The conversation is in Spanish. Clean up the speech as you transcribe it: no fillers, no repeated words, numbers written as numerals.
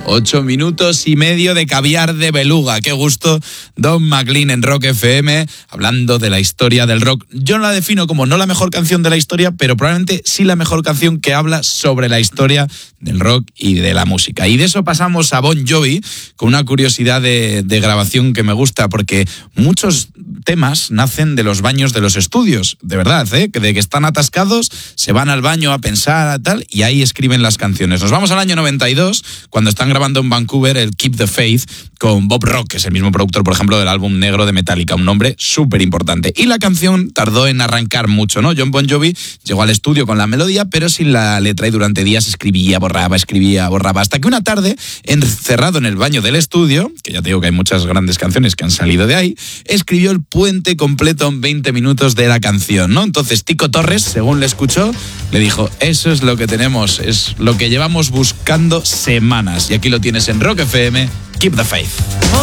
8 minutos y medio de caviar de beluga. Qué gusto, Don McLean en Rock FM, hablando de la historia del rock. Yo no la defino como no la mejor canción de la historia, pero probablemente sí la mejor canción que habla sobre la historia del rock y de la música. Y de eso pasamos a Bon Jovi, con una curiosidad de grabación que me gusta, porque muchos temas nacen de los baños de los estudios, de verdad, de que están atascados, se van al baño a pensar a tal, y ahí escriben las canciones. Nos vamos al año 92, cuando están grabando en Vancouver el Keep the Faith con Bob Rock, que es el mismo productor, por ejemplo, del álbum negro de Metallica, un nombre súper importante. Y la canción tardó en arrancar mucho, ¿no? Jon Bon Jovi llegó al estudio con la melodía, pero sin la letra, y durante días escribía, borraba, hasta que una tarde, encerrado en el baño del estudio, que ya te digo que hay muchas grandes canciones que han salido de ahí, escribió el puente completo en 20 minutos de la canción, ¿no? Entonces Tico Torres, según le escuchó, le dijo: eso es lo que tenemos, es lo que llevamos buscando semanas. Y aquí lo tienes en Rock FM, Keep the Faith.